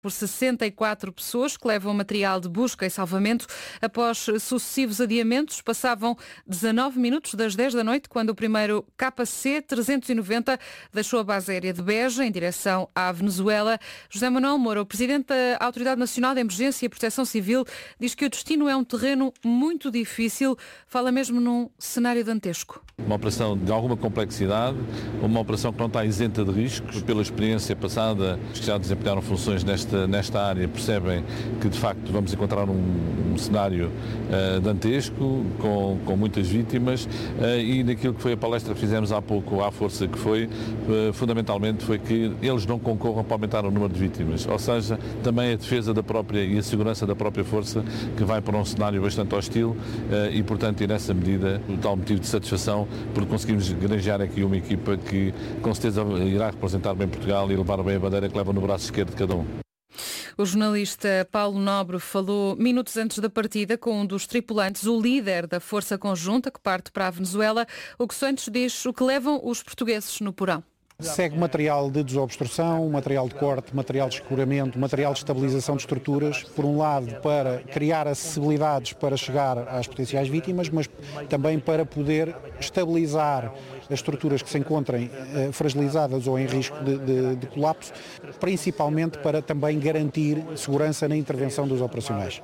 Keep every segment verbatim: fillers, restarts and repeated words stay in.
por sessenta e quatro pessoas que levam material de busca e salvamento. Após sucessivos adiamentos, passavam dezanove minutos das dez da noite quando o primeiro K C trezentos e noventa deixou a base aérea de Beja em direção à Venezuela. José Manuel Moura, o presidente da Autoridade Nacional de Emergência e Proteção Civil, diz que o destino é um terreno muito difícil. Fala mesmo num cenário dantesco. Uma operação de alguma complexidade, uma operação que não está isenta de riscos. Pela experiência passada, os que já desempenharam funções nesta, nesta área percebem que, de facto, vamos encontrar um, um cenário uh, dantesco, com, com muitas vítimas, uh, e naquilo que foi a palestra que fizemos há pouco à Força, que foi, uh, fundamentalmente, foi que eles não concorram para aumentar o número de vítimas. Ou seja, também a defesa da própria e a segurança da própria Força, que vai para um cenário bastante hostil, uh, e, portanto, e nessa medida, o tal motivo de satisfação, porque conseguimos granjear aqui uma equipa que com certeza irá representar bem Portugal e levar bem a bandeira que leva no braço esquerdo de cada um. O jornalista Paulo Nobre falou minutos antes da partida com um dos tripulantes, o líder da força conjunta que parte para a Venezuela. O que Santos diz o que levam os portugueses no porão. Segue material de desobstrução, material de corte, material de escoramento, material de estabilização de estruturas, por um lado para criar acessibilidades para chegar às potenciais vítimas, mas também para poder estabilizar as estruturas que se encontrem eh, fragilizadas ou em risco de, de, de colapso, principalmente para também garantir segurança na intervenção dos operacionais.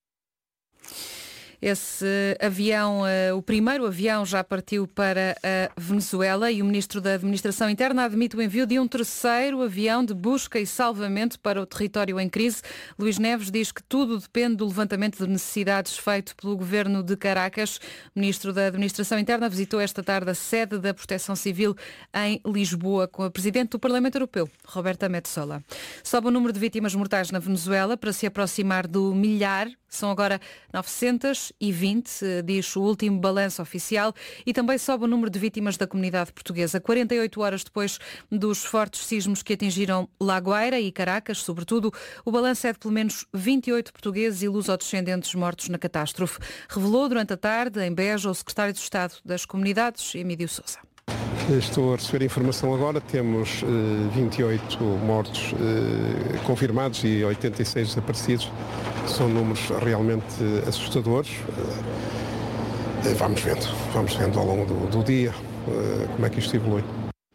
Esse avião, o primeiro avião já partiu para a Venezuela e o Ministro da Administração Interna admite o envio de um terceiro avião de busca e salvamento para o território em crise. Luís Neves diz que tudo depende do levantamento de necessidades feito pelo Governo de Caracas. O Ministro da Administração Interna visitou esta tarde a sede da Proteção Civil em Lisboa com a Presidente do Parlamento Europeu, Roberta Metsola. Sobe o número de vítimas mortais na Venezuela para se aproximar do milhar. São agora novecentos e vinte, diz o último balanço oficial, e também sobe o número de vítimas da comunidade portuguesa. quarenta e oito horas depois dos fortes sismos que atingiram La Guaira e Caracas, sobretudo, o balanço é de pelo menos vinte e oito portugueses e lusodescendentes mortos na catástrofe. Revelou durante a tarde, em Beja, o secretário de Estado das Comunidades, Emílio Sousa. Estou a receber informação agora, temos uh, vinte e oito mortos uh, confirmados e oitenta e seis desaparecidos. São números realmente uh, assustadores. Uh, vamos vendo, vamos vendo ao longo do, do dia uh, como é que isto evolui.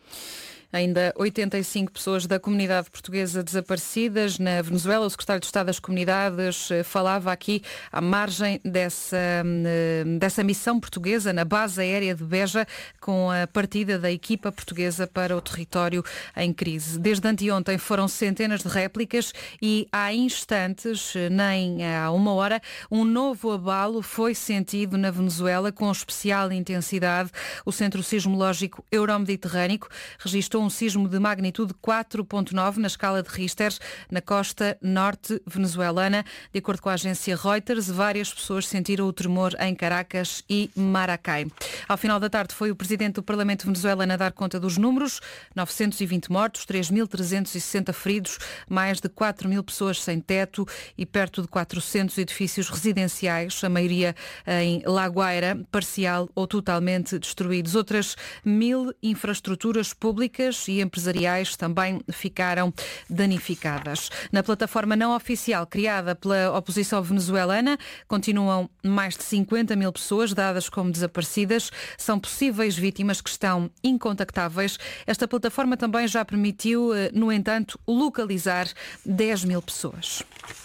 Ainda oitenta e cinco pessoas da comunidade portuguesa desaparecidas na Venezuela. O secretário de Estado das Comunidades falava aqui à margem dessa, dessa missão portuguesa na base aérea de Beja, com a partida da equipa portuguesa para o território em crise. Desde anteontem foram centenas de réplicas e há instantes, nem há uma hora, um novo abalo foi sentido na Venezuela com especial intensidade. O Centro Sismológico Euromediterrâneo registrou um sismo de magnitude quatro ponto nove na escala de Richter na costa norte venezuelana. De acordo com a agência Reuters, várias pessoas sentiram o tremor em Caracas e Maracay. Ao final da tarde foi o presidente do Parlamento venezuelano a dar conta dos números. novecentos e vinte mortos, três mil trezentos e sessenta feridos, mais de quatro mil pessoas sem teto e perto de quatrocentos edifícios residenciais, a maioria em La Guaira, parcial ou totalmente destruídos. Outras mil infraestruturas públicas e empresariais também ficaram danificadas. Na plataforma não oficial criada pela oposição venezuelana, continuam mais de cinquenta mil pessoas dadas como desaparecidas. São possíveis vítimas que estão incontactáveis. Esta plataforma também já permitiu, no entanto, localizar dez mil pessoas.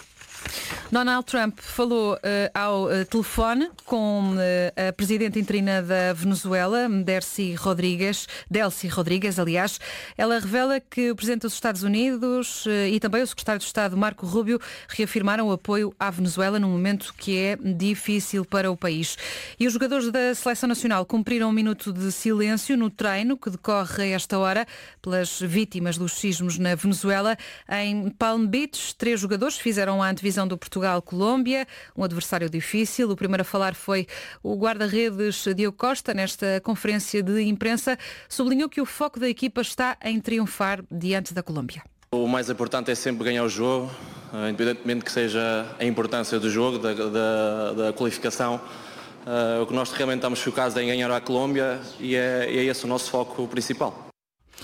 Donald Trump falou uh, ao uh, telefone com uh, a presidente interina da Venezuela, Delcy Rodrigues, Delcy Rodrigues, aliás. Ela revela que o presidente dos Estados Unidos uh, e também o secretário de Estado, Marco Rubio, reafirmaram o apoio à Venezuela num momento que é difícil para o país. E os jogadores da Seleção Nacional cumpriram um minuto de silêncio no treino que decorre a esta hora pelas vítimas dos sismos na Venezuela. Em Palm Beach, três jogadores fizeram a antevisão do Portugal-Colômbia, um adversário difícil. O primeiro a falar foi o guarda-redes Diogo Costa. Nesta conferência de imprensa, sublinhou que o foco da equipa está em triunfar diante da Colômbia. O mais importante é sempre ganhar o jogo, independentemente que seja a importância do jogo, da, da, da qualificação. Uh, o que nós realmente estamos focados é em ganhar a Colômbia e é, é esse o nosso foco principal.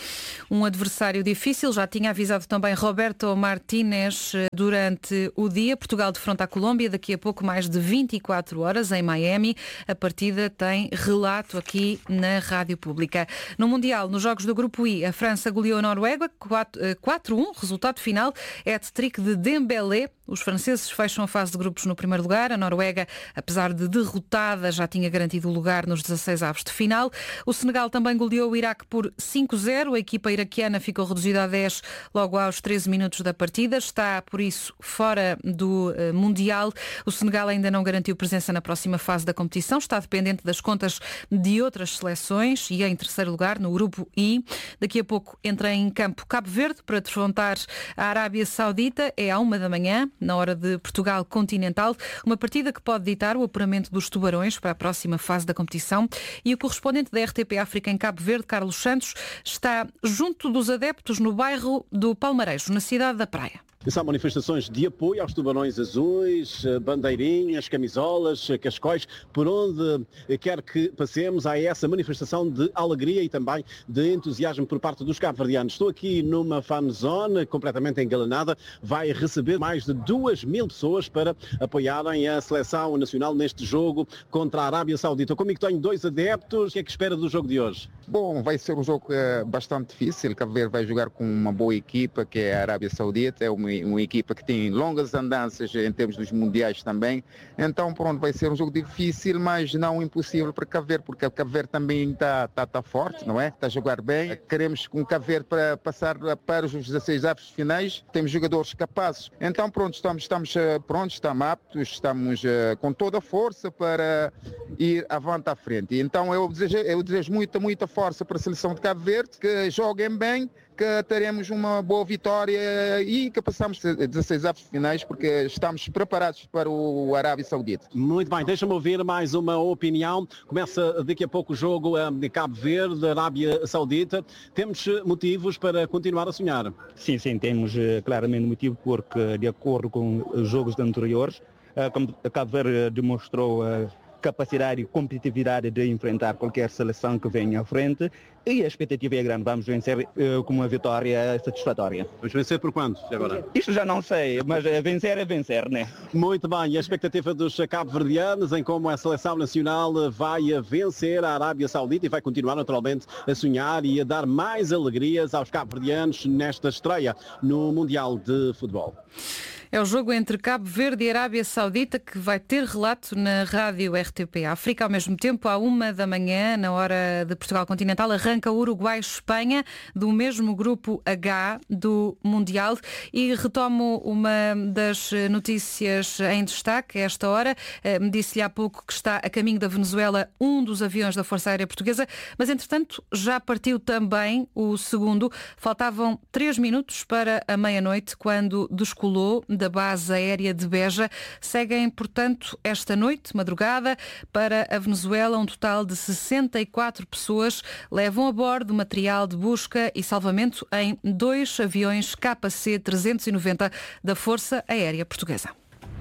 um adversário difícil. Já tinha avisado também Roberto Martínez durante o dia. Portugal defronta a Colômbia daqui a pouco mais de vinte e quatro horas em Miami. A partida tem relato aqui na Rádio Pública. No Mundial, nos jogos do Grupo I, a França goleou a Noruega quatro a um. Resultado final é hat-trick de Dembélé. Os franceses fecham a fase de grupos no primeiro lugar. A Noruega, apesar de derrotada, já tinha garantido o lugar nos dezasseis avos de final. O Senegal também goleou o Iraque por cinco a zero. A equipa iraquiana ficou reduzida a dez logo aos treze minutos da partida. Está, por isso, fora do uh, Mundial. O Senegal ainda não garantiu presença na próxima fase da competição. Está dependente das contas de outras seleções e em terceiro lugar no Grupo I. Daqui a pouco entra em campo Cabo Verde para defrontar a Arábia Saudita. É à uma da manhã. Na hora de Portugal continental, uma partida que pode ditar o apuramento dos tubarões para a próxima fase da competição. E o correspondente da R T P África em Cabo Verde, Carlos Santos, está junto dos adeptos no bairro do Palmarejo, na cidade da Praia. São manifestações de apoio aos tubarões azuis, bandeirinhas, camisolas, cascóis, por onde quer que passemos há essa manifestação de alegria e também de entusiasmo por parte dos cabo-verdianos. Estou aqui numa fan zone completamente engalanada, vai receber mais de duas mil pessoas para apoiarem a seleção nacional neste jogo contra a Arábia Saudita. Comigo tenho dois adeptos, o que é que espera do jogo de hoje? Bom, vai ser um jogo é, bastante difícil. Cabo Verde vai jogar com uma boa equipa, que é a Arábia Saudita, é uma uma equipa que tem longas andanças em termos dos mundiais também. Então, pronto, vai ser um jogo difícil, mas não impossível para Cabo Verde, porque Cabo Verde também está tá, tá forte, não é? Está a jogar bem. Queremos com Cabo Verde para passar para os dezasseis avos finais. Temos jogadores capazes. Então, pronto, estamos, estamos prontos, estamos aptos, estamos uh, com toda a força para ir avante à frente. Então, eu desejo, eu desejo muita, muita força para a seleção de Cabo Verde, que joguem bem, que teremos uma boa vitória e que passamos dezasseis avos finais, porque estamos preparados para o Arábia Saudita. Muito bem, deixa-me ouvir mais uma opinião. Começa daqui a pouco o jogo de Cabo Verde, Arábia Saudita. Temos motivos para continuar a sonhar? Sim, sim, temos claramente motivo, porque de acordo com os jogos anteriores, Cabo Verde demonstrou capacidade e competitividade de enfrentar qualquer seleção que venha à frente, e a expectativa é grande. Vamos vencer uh, com uma vitória satisfatória. Vamos vencer por quanto agora? Isto já não sei, mas uh, vencer é vencer, né? Muito bem, e a expectativa dos cabo-verdianos em como a seleção nacional vai vencer a Arábia Saudita e vai continuar naturalmente a sonhar e a dar mais alegrias aos cabo-verdianos nesta estreia no Mundial de Futebol. É o jogo entre Cabo Verde e Arábia Saudita, que vai ter relato na rádio R T P África. Ao mesmo tempo, à uma da manhã, na hora de Portugal Continental, arranca Uruguai-Espanha, do mesmo grupo H do Mundial. E retomo uma das notícias em destaque a esta hora. Me disse-lhe há pouco que está a caminho da Venezuela um dos aviões da Força Aérea Portuguesa, mas entretanto já partiu também o segundo. Faltavam três minutos para a meia-noite, quando descolou da base aérea de Beja. Seguem, portanto, esta noite, madrugada, para a Venezuela. Um total de sessenta e quatro pessoas levam a bordo material de busca e salvamento em dois aviões K C trezentos e noventa da Força Aérea Portuguesa.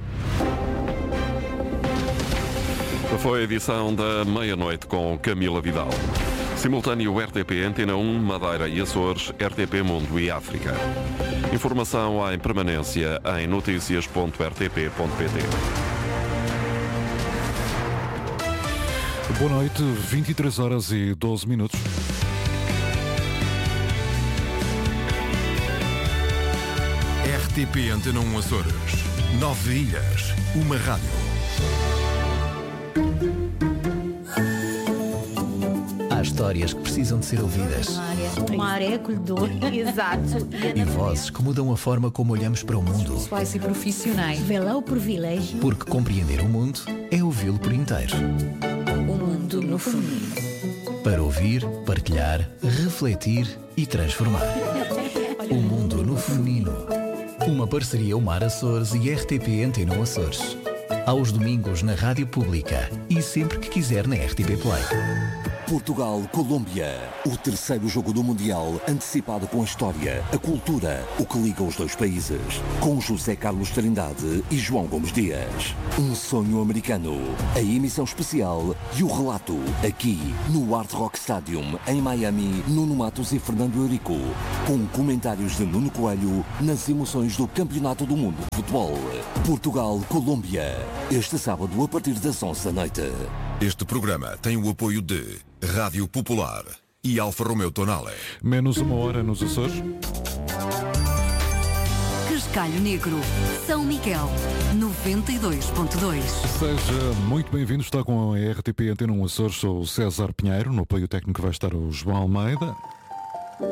Foi a edição da meia-noite com Camila Vidal. Simultâneo R T P, Antena um, Madeira e Açores, R T P Mundo e África. Informação em permanência em noticias ponto r t p ponto p t. Boa noite, vinte e três horas e doze minutos. R T P Antena um Açores. Nove ilhas, uma rádio. Há histórias que precisam de ser ouvidas. Uma área acolhedora. Exato. E vozes que mudam a forma como olhamos para o mundo. Pessoais e profissionais. Vê lá o privilégio. Porque compreender o mundo é ouvi-lo por inteiro. O mundo no feminino. Para ouvir, partilhar, refletir e transformar. O mundo no feminino. Uma parceria Umar Açores e R T P Antena um Açores. Aos domingos na Rádio Pública e sempre que quiser na R T P Play. Portugal-Colômbia. O terceiro jogo do Mundial, antecipado com a história, a cultura, o que liga os dois países. Com José Carlos Trindade e João Gomes Dias. Um sonho americano. A emissão especial e o relato. Aqui, no Hard Rock Stadium, em Miami, Nuno Matos e Fernando Eurico. Com comentários de Nuno Coelho nas emoções do Campeonato do Mundo de Futebol. Portugal-Colômbia. Este sábado, a partir das onze da noite. Este programa tem o apoio de Rádio Popular e Alfa Romeo Tonale. Menos uma hora nos Açores. Cascalho Negro, São Miguel, noventa e dois ponto dois. Seja muito bem-vindo, está com a R T P Antena um Açores, sou o César Pinheiro, no apoio técnico vai estar o João Almeida.